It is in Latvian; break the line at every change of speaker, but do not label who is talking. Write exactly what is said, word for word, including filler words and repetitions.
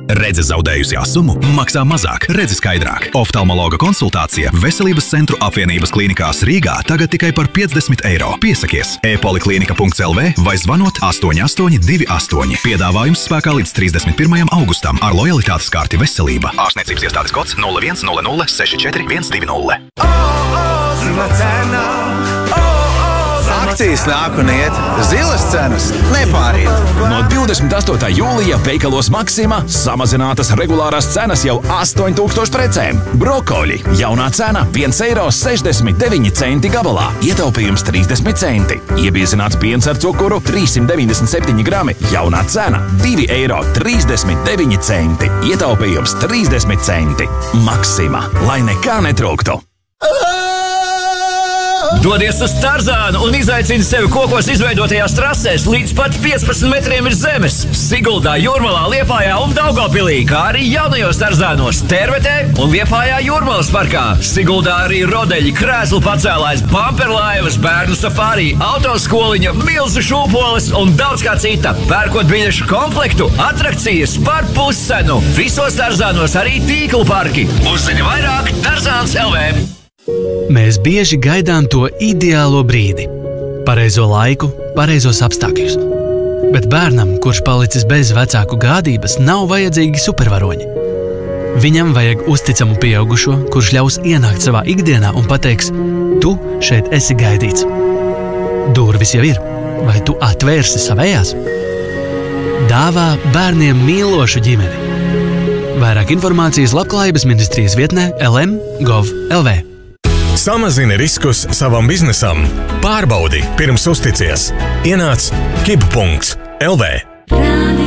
Redzes zaudējusi asumu maksā mazāk, redzi skaidrāk. Oftalmologa konsultācija Veselības centru apvienības klīnikās Rīgā tagad tikai par piecdesmit eiro. Piesakies e-poliklinika punkts el vē vai zvanot astoņi astoņi divi astoņi. Piedāvājums spēkā līdz trīsdesmit pirmajam augustam ar lojalitātes karti Veselība. Ārstniecības iestādes kods nulle viens nulle nulle seši četri viens divi nulle.
Akcijas nāk un iet, zilas cenas nepārīt.
No divdesmit astotā jūlija veikalos Maxima samazinātas regulārās cenas jau astoņi tūkstoši precēm. Brokoļi jaunā cena viens eiro sešdesmit deviņi centi gabalā, ietaupījums trīsdesmit centi. Iebiezināts piens ar cukuru trīssimt deviņdesmit septiņi grami, jaunā cena divi eiro trīsdesmit deviņi centi, ietaupījums trīsdesmit centi. Maxima, lai nekā netrūktu.
Dodies uz Tarzānu un izaicini sevi kokos izveidotajās trasēs līdz pat piecpadsmit metriem ir zemes. Siguldā, Jūrmalā, Liepājā un Daugavpilī, kā arī jaunajos Tarzānos Tervetē un Liepājā Jūrmalas parkā. Siguldā arī rodeļi, krēslu pacēlājs, bamperlaivas, bērnu safārī, autoskoliņa, milzu šūpoles un daudz kā cita. Pērkot biļešu komplektu, atrakcijas par puscenu. Visos Tarzānos arī tīklu parki. Uzzini vairāk Tarzāns el vē.
Mēs bieži gaidām to ideālo brīdi, pareizo laiku, pareizos apstākļus. Bet bērnam, kurš palicis bez vecāku gādības, nav vajadzīgi supervaroņi. Viņam vajag uzticamu pieaugušo, kurš ļaus ienākt savā ikdienā un pateiks: tu šeit esi gaidīts. Durvis jau ir, vai tu atvērsi savējās? Dāvā bērniem mīlošu ģimeni. Vairāk informācijas Labklājības ministrijas vietnē el em gov el vē.
Samazini riskus savam biznesam. Pārbaudi pirms uzticies. Ienāc kibu punkts el vē.